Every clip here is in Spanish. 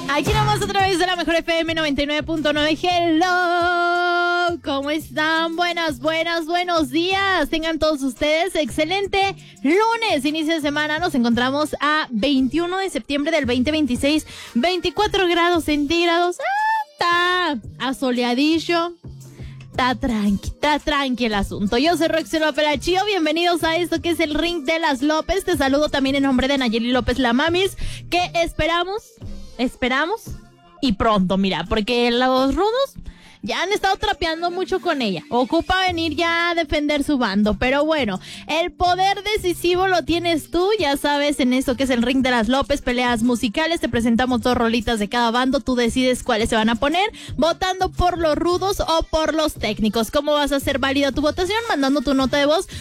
Aquí nomás otra vez de la mejor FM 99.9. Hello, ¿cómo están? Buenos días. Tengan todos ustedes excelente lunes, inicio de semana. Nos encontramos a 21 de septiembre del 2026, 24 grados centígrados. Está asoleadillo. Está tranqui el asunto. Yo soy Roxana Perachio, bienvenidos a esto que es el Ring de las López. Te saludo también en nombre de Nayeli López La Mamis, que esperamos y pronto, mira, porque los rudos ya han estado trapeando mucho con ella. Ocupa venir ya a defender su bando. Pero bueno, el poder decisivo lo tienes tú, ya sabes, en esto que es el Ring de las López, peleas musicales. Te presentamos 2 rolitas de cada bando. Tú decides cuáles se van a poner, votando por los rudos o por los técnicos. ¿Cómo vas a hacer válida tu votación? Mandando tu nota de voz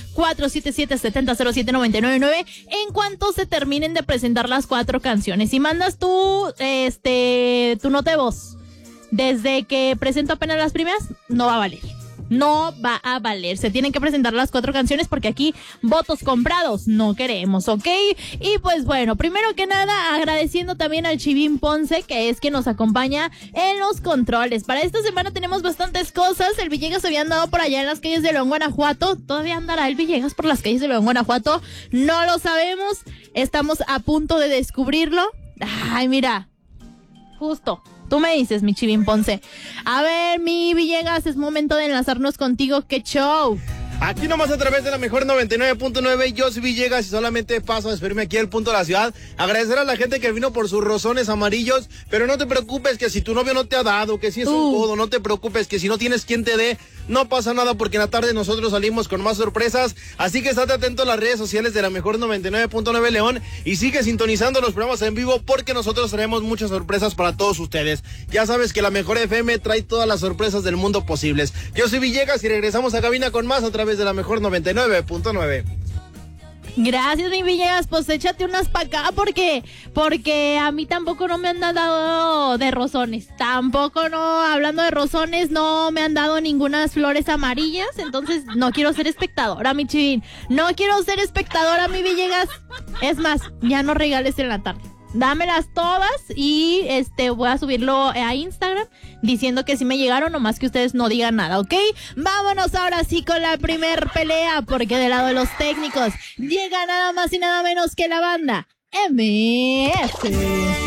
477-7007-999 en cuanto se terminen de presentar las 4 canciones. Si mandas tu nota de voz desde que presento apenas las primeras, no va a valer. No va a valer. Se tienen que presentar las 4 canciones porque aquí votos comprados no queremos, ¿ok? Y pues bueno, primero que nada, agradeciendo también al Chivín Ponce, que es quien nos acompaña en los controles. Para esta semana tenemos bastantes cosas. El Villegas había andado por allá en las calles de León, Guanajuato. ¿Todavía andará el Villegas por las calles de León, Guanajuato? No lo sabemos. Estamos a punto de descubrirlo. Ay, mira. Justo. Tú me dices, mi Chivín Ponce. A ver, mi Villegas, es momento de enlazarnos contigo. ¡Qué show! Aquí nomás a través de la mejor 99.9, yo soy Villegas y solamente paso a despedirme aquí al punto de la ciudad. Agradecer a la gente que vino por sus rosones amarillos, pero no te preocupes que si tu novio no te ha dado, que si es un codo, no te preocupes que si no tienes quien te dé, no pasa nada porque en la tarde nosotros salimos con más sorpresas. Así que estate atento a las redes sociales de la mejor 99.9 León y sigue sintonizando los programas en vivo porque nosotros traemos muchas sorpresas para todos ustedes. Ya sabes que la mejor FM trae todas las sorpresas del mundo posibles. Yo soy Villegas y regresamos a cabina con más a través de la mejor 99.9. Gracias, mi Villegas, pues échate unas pa' acá porque a mí tampoco no me han dado de rosones, tampoco no, hablando de rosones, no me han dado ningunas flores amarillas, entonces no quiero ser espectadora, mi Chivín, no quiero ser espectadora, mi Villegas, es más, ya no regales en la tarde. Dámelas todas y voy a subirlo a Instagram diciendo que sí me llegaron, nomás que ustedes no digan nada, ¿ok? Vámonos ahora sí con la primer pelea, porque del lado de los técnicos llega nada más y nada menos que la banda MS.